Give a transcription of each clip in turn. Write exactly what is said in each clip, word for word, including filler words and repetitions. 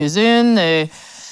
quelques-unes. Euh,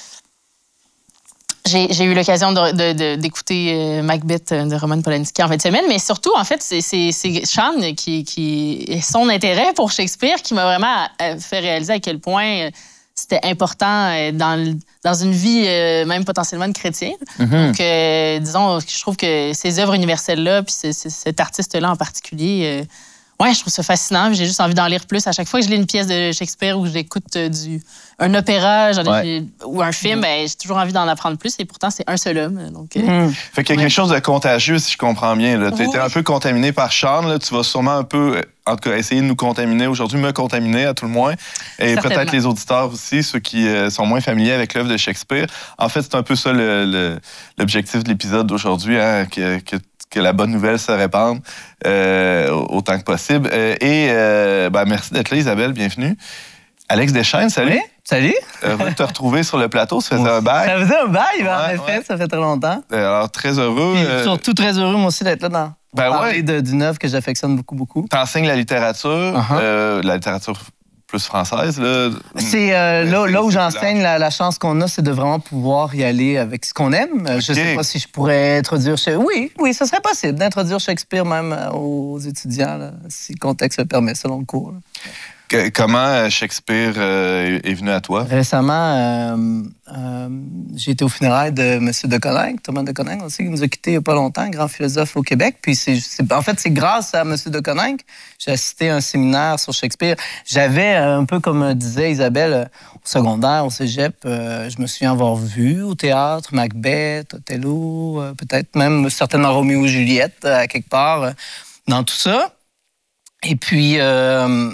J'ai, j'ai eu l'occasion de, de, de, d'écouter euh, Macbeth de Roman Polanski en fin de semaine, mais surtout, en fait, c'est, c'est, c'est Sean qui, qui son intérêt pour Shakespeare qui m'a vraiment fait réaliser à quel point c'était important dans, dans une vie euh, même potentiellement de chrétien. Mm-hmm. Donc, euh, disons, je trouve que ces œuvres universelles-là, puis ce, ce, cet artiste-là en particulier... Euh, Ouais, je trouve ça fascinant. J'ai juste envie d'en lire plus. À chaque fois que je lis une pièce de Shakespeare ou que j'écoute du, un opéra genre, ouais. ou un film, ben, j'ai toujours envie d'en apprendre plus. Et pourtant, c'est un seul homme. Donc, mmh. euh, fait qu'il y a ouais. quelque chose de contagieux, si je comprends bien. Tu as été oui. un peu contaminé par Sean. Là. Tu vas sûrement un peu, en tout cas, essayer de nous contaminer aujourd'hui, me contaminer à tout le moins. Et certainement. Peut-être les auditeurs aussi, ceux qui euh, sont moins familiers avec l'œuvre de Shakespeare. En fait, c'est un peu ça le, le, l'objectif de l'épisode d'aujourd'hui, hein, que, que que la bonne nouvelle se répande euh, autant que possible. Euh, et euh, ben, merci d'être là, Isabelle. Bienvenue. Alex Deschênes, salut. Oui, salut. Heureux de te retrouver sur le plateau. Ça faisait un bail. Ça faisait un bail, en ouais, effet. Ouais. Ça fait très longtemps. Alors, très heureux. Puis, euh... surtout très heureux, moi aussi, d'être là dans ben parler ouais. de, d'une œuvre que j'affectionne beaucoup, beaucoup. Tu enseignes la littérature, uh-huh. euh, la littérature plus française. Là. C'est euh, là, là où j'enseigne, la, la chance qu'on a, c'est de vraiment pouvoir y aller avec ce qu'on aime. Okay. Je ne sais pas si je pourrais introduire... Oui, oui, ce serait possible d'introduire Shakespeare même aux étudiants, là, si le contexte le permet, selon le cours. Là. Que, comment Shakespeare euh, est venu à toi? Récemment, euh, euh, j'ai été au funérailles de M. de Coninck, Thomas de Coninck aussi, qui nous a quittés il n'y a pas longtemps, grand philosophe au Québec. Puis c'est, c'est, en fait, c'est grâce à M. de Coninck, j'ai assisté à un séminaire sur Shakespeare. J'avais, un peu comme disait Isabelle, au secondaire, au cégep, euh, je me souviens avoir vu au théâtre Macbeth, Othello, euh, peut-être même certainement Roméo et Juliette, à quelque part, euh, dans tout ça. Et puis... Euh,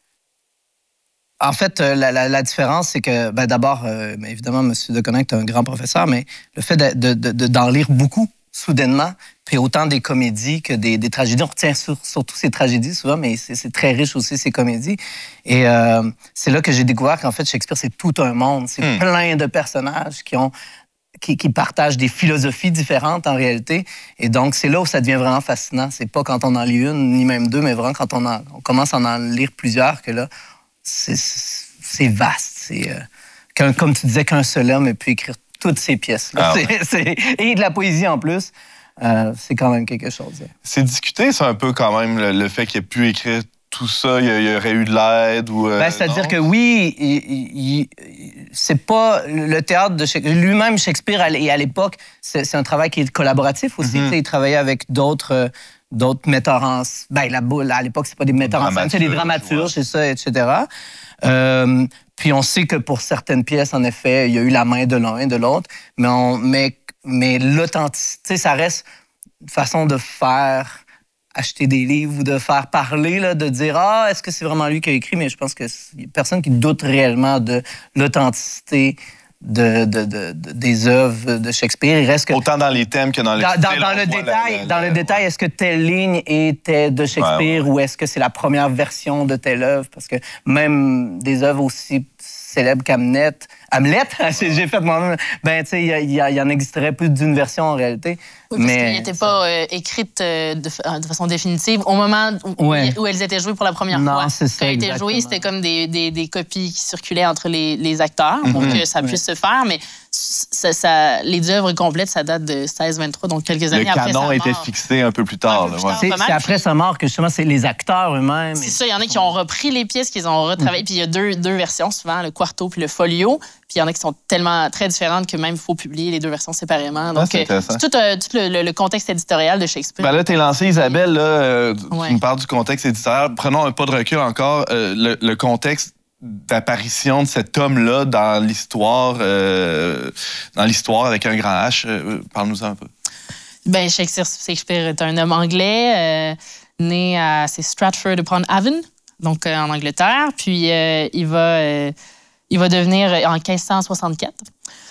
En fait, la, la, la différence, c'est que, ben, d'abord, euh, évidemment, M. de Coninck est un grand professeur, mais le fait de, de, de, d'en lire beaucoup, soudainement, puis autant des comédies que des, des tragédies. On retient sur, surtout ces tragédies, souvent, mais c'est, c'est très riche aussi, ces comédies. Et euh, c'est là que j'ai découvert qu'en fait, Shakespeare, c'est tout un monde. C'est mmh. plein de personnages qui ont... Qui, qui partagent des philosophies différentes, en réalité. Et donc, c'est là où ça devient vraiment fascinant. C'est pas quand on en lit une, ni même deux, mais vraiment quand on, en, on commence à en lire plusieurs, que là, c'est, c'est vaste. C'est, euh, comme tu disais, qu'un seul homme ait pu écrire toutes ces pièces-là. Ah ouais. c'est, c'est, et de la poésie en plus. Euh, c'est quand même quelque chose. Là. C'est discuté, c'est un peu quand même le, le fait qu'il ait pu écrire tout ça, il y aurait eu de l'aide ou... Euh, ben, c'est-à-dire non? que oui, il, il, il, c'est pas le théâtre de Shakespeare. Lui-même, Shakespeare, et à l'époque, c'est, c'est un travail qui est collaboratif aussi. Mm-hmm. Il travaillait avec d'autres... Euh, d'autres metteurs en... Ben, là, à l'époque, c'est pas des metteurs en scène, c'est des dramaturges, c'est ça, et cetera. Euh, puis on sait que pour certaines pièces, en effet, il y a eu la main de l'un et de l'autre, mais, on, mais, mais l'authenticité, ça reste une façon de faire acheter des livres ou de faire parler, là, de dire « Ah, est-ce que c'est vraiment lui qui a écrit? » Mais je pense qu'il y a personne qui doute réellement de l'authenticité De, de, de, de, des œuvres de Shakespeare. Il reste que, autant dans les thèmes que dans les... Dans, dans, dans le détail, la, la, dans le ouais. détail, est-ce que telle ligne était de Shakespeare ouais, ouais. ou est-ce que c'est la première version de telle œuvre? Parce que même des œuvres aussi célèbres qu'Hamlet, Hamlet, ouais. j'ai fait moi-même, ben tu sais, il y, y, y en existerait plus d'une version en réalité. Oui, parce qu'elle n'était pas euh, écrite euh, de, de façon définitive au moment où, ouais. où elles étaient jouées pour la première non, fois. C'est ça, Quand elles étaient jouées, c'était comme des, des, des copies qui circulaient entre les, les acteurs mm-hmm. pour que ça puisse ouais. se faire, mais ça, ça, les œuvres complètes, ça date de seize vingt-trois, donc quelques années Le après sa mort. Le canon était fixé un peu plus tard. Un peu plus là, tard c'est, c'est après sa mort que justement, c'est les acteurs eux-mêmes. C'est ça, il y en a qui ont repris les pièces, qu'ils ont retravaillées, mm-hmm. puis il y a deux, deux versions souvent, le quarto puis le folio, puis il y en a qui sont tellement très différentes que même il faut publier les deux versions séparément. Donc, ah, c'est, euh, c'est tout, euh, tout le, le, le contexte éditorial de Shakespeare. Ben là, t'es lancé, Isabelle, là, euh, ouais. tu me parles du contexte éditorial. Prenons un pas de recul encore. Euh, le, le contexte d'apparition de cet homme-là dans l'histoire, euh, dans l'histoire avec un grand H. Euh, parle-nous un peu. Ben, Shakespeare, Shakespeare est un homme anglais, euh, né à c'est Stratford-upon-Avon, donc euh, en Angleterre. Puis euh, il va, euh, il va devenir en quinze cent soixante-quatre.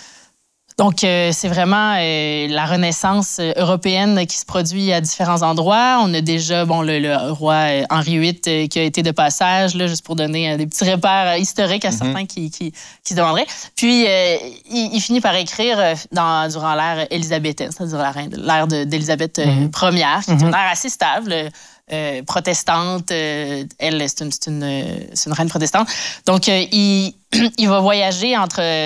Donc, euh, c'est vraiment euh, la Renaissance européenne qui se produit à différents endroits. On a déjà bon, le, le roi Henri huit euh, qui a été de passage, là, juste pour donner euh, des petits repères euh, historiques à mm-hmm. certains qui, qui, qui se demanderaient. Puis, euh, il, il finit par écrire euh, dans, durant l'ère élisabéthaine, c'est-à-dire l'ère, l'ère de, d'Élisabeth euh, mm-hmm. première, qui est mm-hmm. une ère assez stable. euh, protestante. Euh, elle, c'est une, c'est une, c'est une reine protestante. Donc, euh, il, il va voyager entre